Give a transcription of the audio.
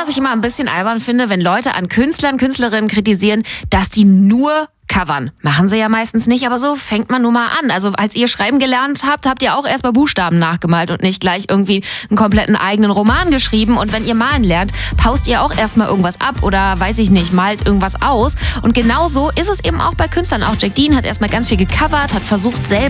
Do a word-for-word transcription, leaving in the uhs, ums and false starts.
was ich immer ein bisschen albern finde, wenn Leute an Künstlern, Künstlerinnen kritisieren, dass die nur covern. Machen sie ja meistens nicht, aber so fängt man nun mal an. Also als ihr schreiben gelernt habt, habt ihr auch erst mal Buchstaben nachgemalt und nicht gleich irgendwie einen kompletten eigenen Roman geschrieben. Und wenn ihr malen lernt, paust ihr auch erst mal irgendwas ab oder, weiß ich nicht, malt irgendwas aus. Und genau so ist es eben auch bei Künstlern. Auch Jack Dean hat erst mal ganz viel gecovert, hat versucht selber